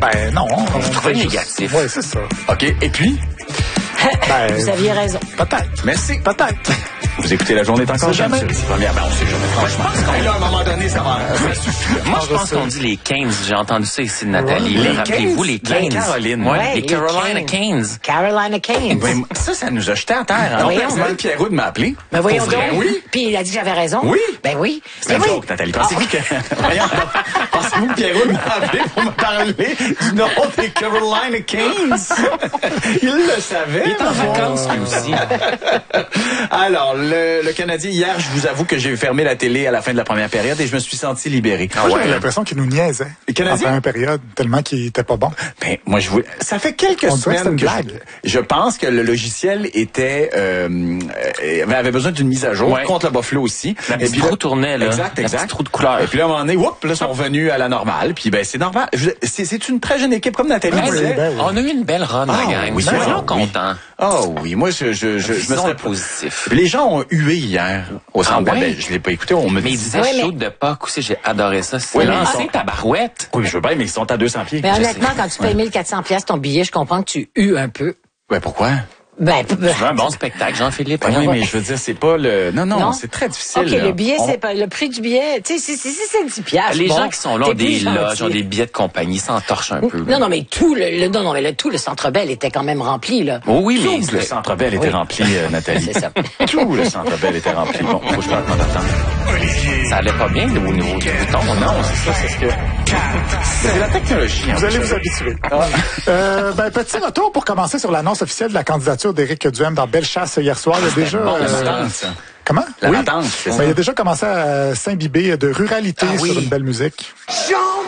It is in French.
Ben non. Je trouvais négatif. Oui, c'est ça. OK. Et puis? Ben, Vous aviez raison. peut-être. Merci. Peut-être. Vous écoutez La Journée est encore jeune. jamais. Premièrement, on sait jamais, franchement. Et là, à un moment donné, ça suffit. Moi, je pense qu'on dit les Keynes. J'ai entendu ça ici de Nathalie. Les Rappelez-vous, les Keynes? Keynes. La Caroline. Ouais, Ouais, les les Carolina Keynes. Keynes. Carolina Keynes. Ben, ça nous a jeté à terre. Hein? Voyons, Pensez-vous que Pierrot de m'appeler? Ben voyons Pour vrai? donc. Oui. Puis il a dit que j'avais raison. Oui. Ben oui. C'est une Ben oui. joke, Nathalie. Pensez-vous que... Voyons. Pensez-vous que Pierrot m'a appelé pour me parler du nom des Carolina Keynes? Il le savait. Il est en vacances, lui aussi. Alors, le Canadien, hier, je vous avoue que j'ai fermé la télé à la fin de la première période et je me suis senti libéré. Moi, j'avais l'impression qu'il nous niaisait. Les Canadiens? En première période, tellement qu'il était pas bon. Ben, moi, ça fait quelques On dirait que semaines c'est une blague. je pense que le logiciel était avait besoin d'une mise à jour Ouais. contre le Buffalo aussi. La petite puis là- roue tournait, là. Exact, La exact. petite roue de couleur. Et puis là, à un moment donné, là, ils sont revenus à la normale. Puis ben, c'est normal. C'est une très jeune équipe, comme Nathalie Ben, disait. ben oui. On a eu une belle run, la gang. oui, Soyons oui. contents. Oh oui, moi, je me Disons serais le positif. Les gens ont hué hier au centre Ah ouais? Bell. Je l'ai pas écouté. On me Mais il disait. disait Oui, mais- shoot de Puck aussi, j'ai adoré ça. C'est Oui, mais lancé ils sont- ta barouette. Oui, je veux bien, mais ils sont à 200 pieds. Mais Je honnêtement, sais. quand tu payes 1400 pièces ton billet, je comprends que tu hues un peu. Ouais, pourquoi? Ben, Tu veux un bon spectacle, Jean-Philippe? Ben oui, mais je veux dire, c'est pas le... Non, Non? c'est très difficile. OK, là. le billet, On- c'est pas le prix du billet. Tu sais, si c'est 10 piastres. Les bon, gens qui sont là ont t'es plus des gentil. loges, ont des billets de compagnie, s'entorchent un peu. Non, mais tout le Centre Bell était quand même rempli, là. Oh oui, mais Tout le Centre Bell était Oui. rempli, Nathalie. C'est ça. Tout le Centre Bell était rempli. Bon, faut que je parte maintenant. ça allait pas bien au niveau du bouton. Non, c'est ça, c'est ce que... C'est la technologie. Vous allez vous habituer. Ben, petit retour pour commencer sur l'annonce officielle de la candidature d'Éric Duhem dans Bellechasse hier soir. Il y a déjà... Bon, ça. Comment? La Oui. patente, c'est ça. Ben, il a déjà commencé à s'imbiber de ruralité Ah oui. sur une belle musique.